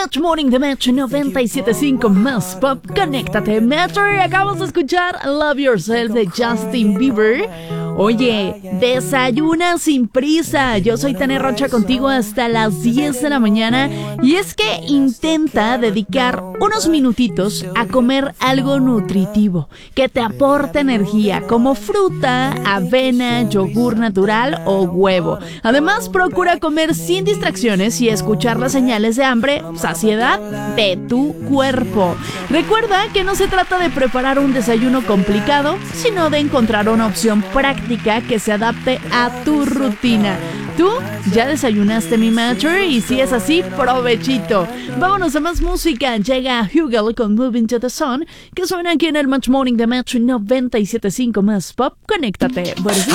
Match Morning de Match 97.5 más pop. Conéctate, Metro. Acabamos de escuchar Love Yourself de Justin Bieber. Oye, desayuna sin prisa. Yo soy Tania Rocha contigo hasta las 10 de la mañana. Y es que intenta dedicar unos minutitos a comer algo nutritivo que te aporte energía, como fruta, avena, yogur natural o huevo. Además, procura comer sin distracciones y escuchar las señales de hambre, saciedad de tu cuerpo. Recuerda que no se trata de preparar un desayuno complicado, sino de encontrar una opción práctica que se adapte a tu rutina. ¿Tú ya desayunaste, mi matcher? Y si es así, provechito. Vámonos a más música. Llega Hugel con Moving to the Sun, que suena aquí en el Match Morning de Match 97.5 más pop. Conéctate. Buenos días.